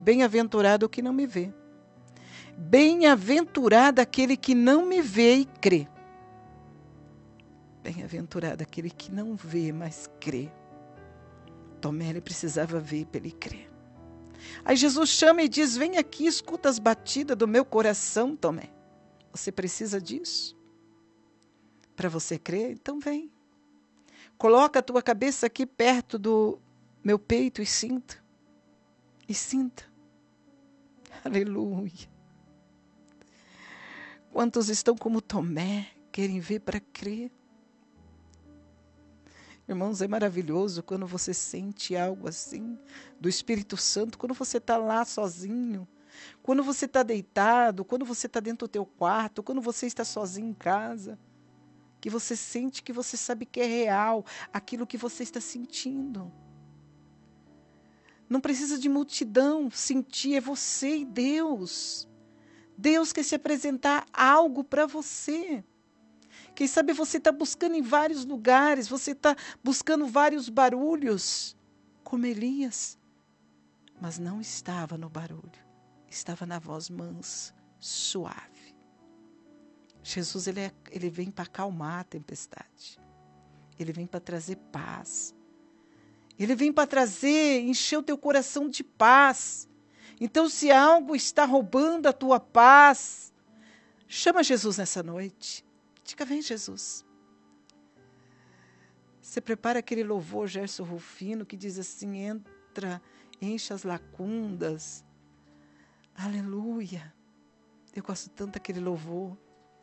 Bem-aventurado o que não me vê. Bem-aventurado aquele que não me vê e crê. Bem-aventurado aquele que não vê, mas crê. Tomé, ele precisava ver para ele crer. Aí Jesus chama e diz, vem aqui, escuta as batidas do meu coração, Tomé. Você precisa disso? Para você crer? Então vem. Coloca a tua cabeça aqui perto do meu peito e sinta. E sinta. Aleluia. Quantos estão como Tomé, querem ver para crer? Irmãos, é maravilhoso quando você sente algo assim, do Espírito Santo, quando você está lá sozinho, quando você está deitado, quando você está dentro do teu quarto, quando você está sozinho em casa, que você sente, que você sabe que é real, aquilo que você está sentindo. Não precisa de multidão, sentir, é você e Deus. Deus quer se apresentar algo para você. Quem sabe você está buscando em vários lugares, você está buscando vários barulhos, como Elias. Mas não estava no barulho, estava na voz mansa, suave. Jesus, ele vem para acalmar a tempestade. Ele vem para trazer paz. Ele vem para trazer, encher o teu coração de paz. Então, se algo está roubando a tua paz, chama Jesus nessa noite. Diga, vem Jesus. Você prepara aquele louvor, Gerson Rufino, que diz assim, entra, enche as lacundas. Aleluia. Eu gosto tanto daquele louvor.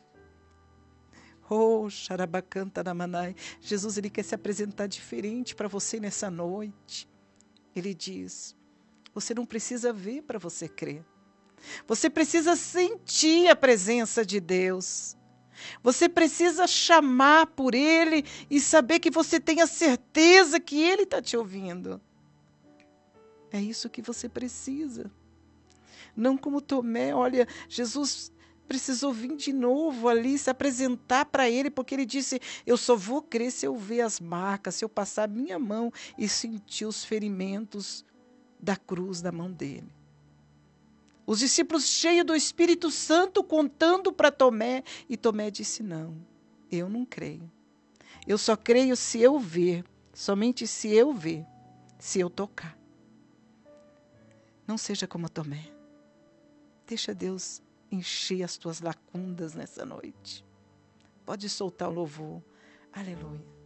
Oh, xarabacanta na manai. Jesus, ele quer se apresentar diferente para você nessa noite. Ele diz, você não precisa ver para você crer. Você precisa sentir a presença de Deus. Você precisa chamar por Ele e saber que você tem a certeza que Ele está te ouvindo. É isso que você precisa. Não como Tomé, olha, Jesus precisou vir de novo ali, se apresentar para Ele, porque Ele disse, eu só vou crer se eu ver as marcas, se eu passar a minha mão e sentir os ferimentos da cruz na mão dele. Os discípulos cheios do Espírito Santo contando para Tomé, e Tomé disse, não, eu não creio. Eu só creio se eu ver, somente se eu ver, se eu tocar. Não seja como Tomé. Deixa Deus encher as tuas lacunas nessa noite. Pode soltar o louvor. Aleluia.